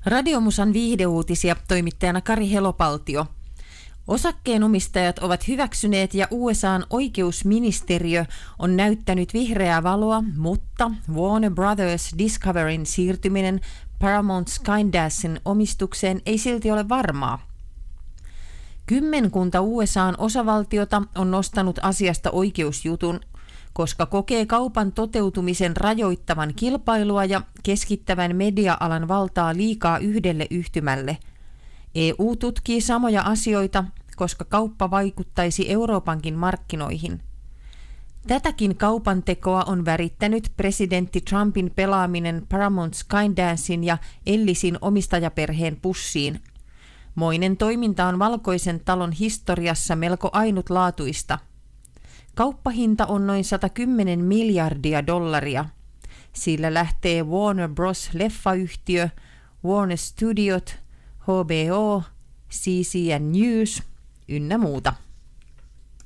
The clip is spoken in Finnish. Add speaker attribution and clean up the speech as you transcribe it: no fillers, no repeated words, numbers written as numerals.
Speaker 1: Radiomusan viihdeuutisia toimittajana Kari Helopaltio. Osakkeenomistajat ovat hyväksyneet ja USA:n oikeusministeriö on näyttänyt vihreää valoa, mutta Warner Brothers Discoveryn siirtyminen Paramount Skydassin omistukseen ei silti ole varmaa. Kymmenkunta USA:n osavaltiota on nostanut asiasta oikeusjutun, koska kokee kaupan toteutumisen rajoittavan kilpailua ja keskittävän media-alan valtaa liikaa yhdelle yhtymälle. EU tutkii samoja asioita, koska kauppa vaikuttaisi Euroopankin markkinoihin. Tätäkin kaupantekoa on värittänyt presidentti Trumpin pelaaminen Paramount Skydassin ja Ellisin omistajaperheen pussiin. Moinen toiminta on Valkoisen talon historiassa melko ainutlaatuista. Kauppahinta on noin $110 miljardia. Sillä lähtee Warner Bros. Leffayhtiö, Warner Studiot, HBO, CCN News ynnä muuta.